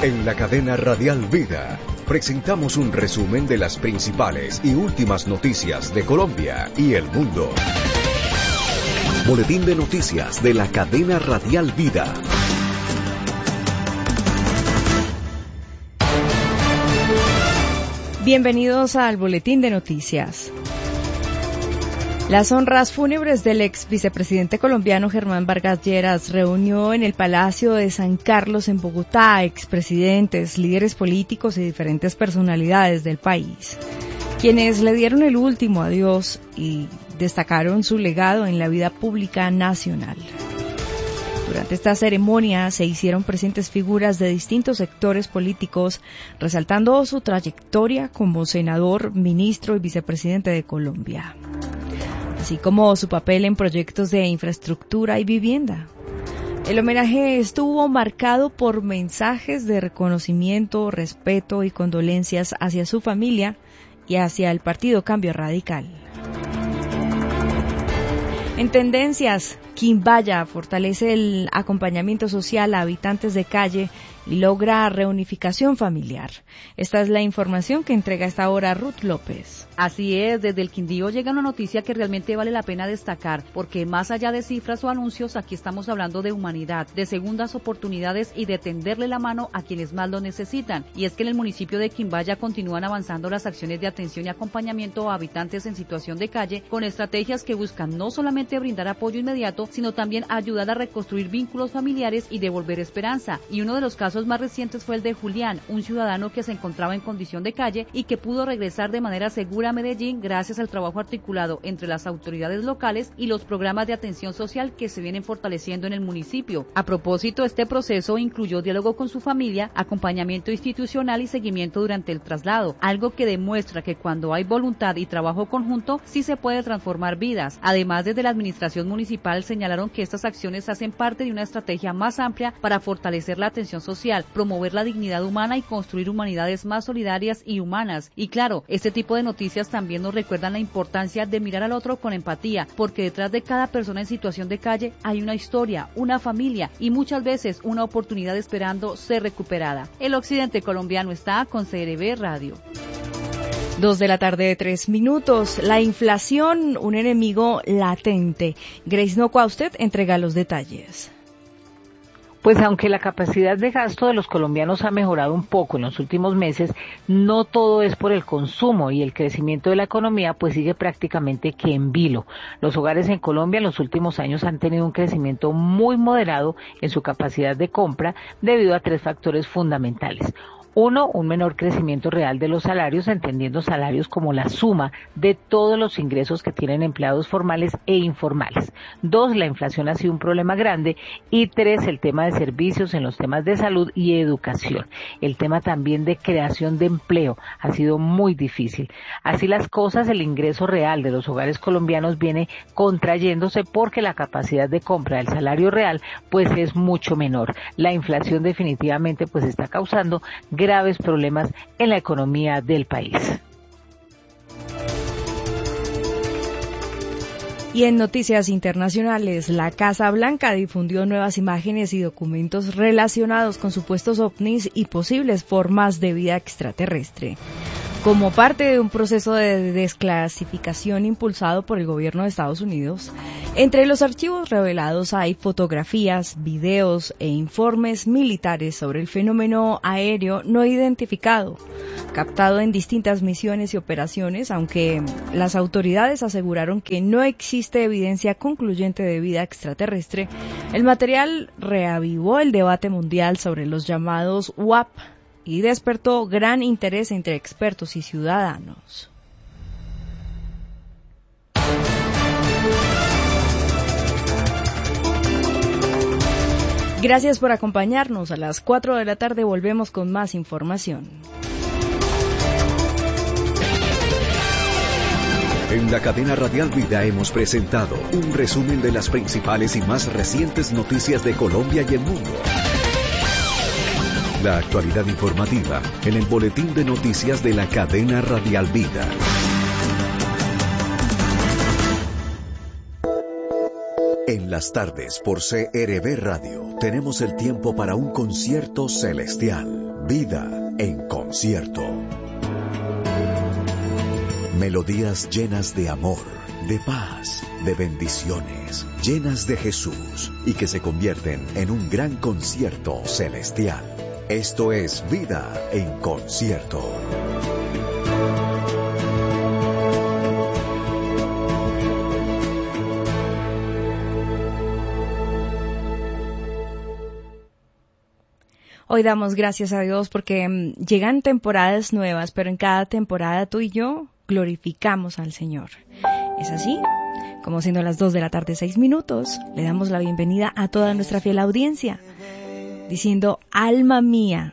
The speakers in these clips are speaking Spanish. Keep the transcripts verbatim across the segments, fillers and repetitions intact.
En la cadena Radial Vida presentamos un resumen de las principales y últimas noticias de Colombia y el mundo. Boletín de noticias de la cadena Radial Vida. Bienvenidos al Boletín de Noticias. Las honras fúnebres del ex vicepresidente colombiano Germán Vargas Lleras reunió en el Palacio de San Carlos en Bogotá a expresidentes, líderes políticos y diferentes personalidades del país, quienes le dieron el último adiós y destacaron su legado en la vida pública nacional. Durante esta ceremonia se hicieron presentes figuras de distintos sectores políticos, resaltando su trayectoria como senador, ministro y vicepresidente de Colombia, así como su papel en proyectos de infraestructura y vivienda. El homenaje estuvo marcado por mensajes de reconocimiento, respeto y condolencias hacia su familia y hacia el partido Cambio Radical. En tendencias, Quimbaya fortalece el acompañamiento social a habitantes de calle y logra reunificación familiar. Esta es la información que entrega a esta hora Ruth López. Así es, desde el Quindío llega una noticia que realmente vale la pena destacar, porque más allá de cifras o anuncios, aquí estamos hablando de humanidad, de segundas oportunidades y de tenderle la mano a quienes más lo necesitan. Y es que en el municipio de Quimbaya continúan avanzando las acciones de atención y acompañamiento a habitantes en situación de calle, con estrategias que buscan no solamente brindar apoyo inmediato, sino también ayudar a reconstruir vínculos familiares y devolver esperanza. Y uno de los casos más recientes fue el de Julián, un ciudadano que se encontraba en condición de calle y que pudo regresar de manera segura a Medellín gracias al trabajo articulado entre las autoridades locales y los programas de atención social que se vienen fortaleciendo en el municipio. A propósito, este proceso incluyó diálogo con su familia, acompañamiento institucional y seguimiento durante el traslado, algo que demuestra que cuando hay voluntad y trabajo conjunto, sí se puede transformar vidas. Además, desde la administración municipal señalaron que estas acciones hacen parte de una estrategia más amplia para fortalecer la atención social, promover la dignidad humana y construir humanidades más solidarias y humanas. Y claro, este tipo de noticias también nos recuerdan la importancia de mirar al otro con empatía, porque detrás de cada persona en situación de calle hay una historia, una familia y muchas veces una oportunidad esperando ser recuperada. El occidente colombiano está con C R B Radio. Dos de la tarde de tres minutos. La inflación, un enemigo latente. Grace Nocua, usted entrega los detalles. Pues aunque la capacidad de gasto de los colombianos ha mejorado un poco en los últimos meses, no todo es por el consumo y el crecimiento de la economía pues sigue prácticamente que en vilo. Los hogares en Colombia en los últimos años han tenido un crecimiento muy moderado en su capacidad de compra debido a tres factores fundamentales. Uno, un menor crecimiento real de los salarios, entendiendo salarios como la suma de todos los ingresos que tienen empleados formales e informales. Dos, la inflación ha sido un problema grande. Y tres, el tema de servicios en los temas de salud y educación. El tema también de creación de empleo ha sido muy difícil. Así las cosas, el ingreso real de los hogares colombianos viene contrayéndose porque la capacidad de compra del salario real pues es mucho menor. La inflación definitivamente pues está causando graves problemas en la economía del país. Y en noticias internacionales, la Casa Blanca difundió nuevas imágenes y documentos relacionados con supuestos ovnis y posibles formas de vida extraterrestre. Como parte de un proceso de desclasificación impulsado por el gobierno de Estados Unidos, entre los archivos revelados hay fotografías, videos e informes militares sobre el fenómeno aéreo no identificado, captado en distintas misiones y operaciones, aunque las autoridades aseguraron que no existe evidencia concluyente de vida extraterrestre. El material reavivó el debate mundial sobre los llamados U A P y despertó gran interés entre expertos y ciudadanos. Gracias por acompañarnos. A las cuatro de la tarde volvemos con más información. En la cadena Radial Vida hemos presentado un resumen de las principales y más recientes noticias de Colombia y el mundo. La actualidad informativa en el boletín de noticias de la cadena Radial Vida. En las tardes por C R B Radio tenemos el tiempo para un concierto celestial. Vida en concierto. Melodías llenas de amor, de paz, de bendiciones, llenas de Jesús y que se convierten en un gran concierto celestial. Esto es Vida en concierto. Hoy damos gracias a Dios porque um, llegan temporadas nuevas, pero en cada temporada tú y yo glorificamos al Señor. ¿Es así? Como siendo las dos de la tarde, seis minutos, le damos la bienvenida a toda nuestra fiel audiencia, diciendo, alma mía,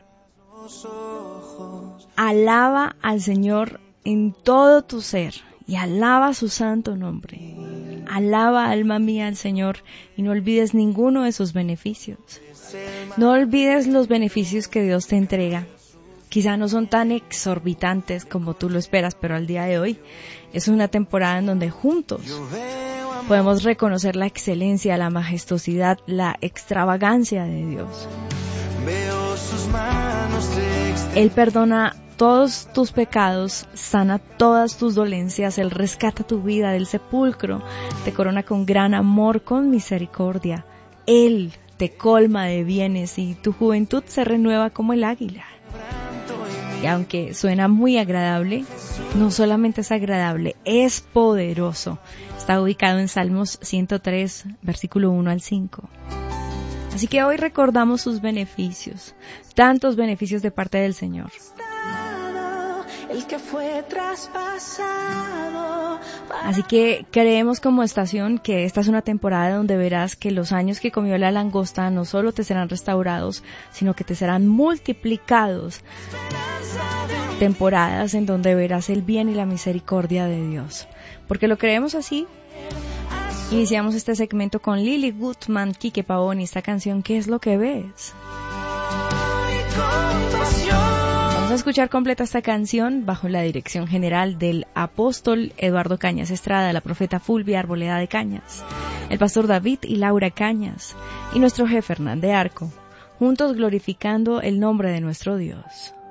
alaba al Señor en todo tu ser y alaba su santo nombre. Alaba, alma mía, al Señor y no olvides ninguno de sus beneficios. No olvides los beneficios que Dios te entrega. Quizá no son tan exorbitantes como tú lo esperas, pero al día de hoy es una temporada en donde juntos podemos reconocer la excelencia, la majestuosidad, la extravagancia de Dios. Él perdona todos tus pecados, sana todas tus dolencias, Él rescata tu vida del sepulcro, te corona con gran amor, con misericordia. Él te colma de bienes y tu juventud se renueva como el águila. Y aunque suena muy agradable, no solamente es agradable, es poderoso. Está ubicado en Salmos ciento tres, versículo uno al cinco. Así que hoy recordamos sus beneficios, tantos beneficios de parte del Señor. El que fue traspasado. Así que creemos como estación que esta es una temporada donde verás que los años que comió la langosta no solo te serán restaurados, sino que te serán multiplicados. Temporadas en donde verás el bien y la misericordia de Dios. Porque lo creemos así. Iniciamos este segmento con Lili Gutman, Quique Pavón y esta canción, ¿qué es lo que ves? Vamos a escuchar completa esta canción bajo la dirección general del apóstol Eduardo Cañas Estrada, la profeta Fulvia Arboleda de Cañas, el pastor David y Laura Cañas y nuestro jefe Hernán de Arco, juntos glorificando el nombre de nuestro Dios.